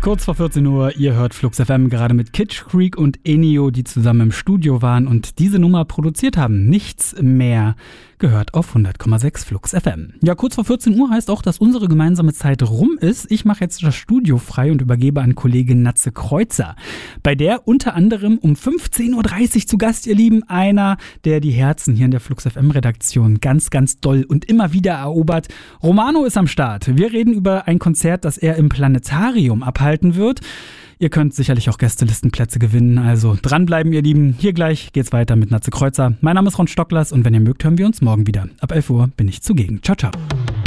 Kurz vor 14 Uhr, ihr hört Flux FM gerade mit Kitsch Creek und Enio, die zusammen im Studio waren und diese Nummer produziert haben. Nichts mehr gehört auf 100,6 Flux FM. Ja, kurz vor 14 Uhr heißt auch, dass unsere gemeinsame Zeit rum ist. Ich mache jetzt das Studio frei und übergebe an Kollegin Natze Kreuzer. Bei der unter anderem um 15.30 Uhr zu Gast, ihr Lieben, einer, der die Herzen hier in der Flux FM Redaktion ganz, ganz doll und immer wieder erobert. Romano ist am Start. Wir reden über ein Konzert, das er im Planetarium abhalten wird. Ihr könnt sicherlich auch Gästelistenplätze gewinnen, also dranbleiben, ihr Lieben. Hier gleich geht's weiter mit Natze Kreuzer. Mein Name ist Ron Stocklers und wenn ihr mögt, hören wir uns morgen wieder. Ab 11 Uhr bin ich zugegen. Ciao, ciao.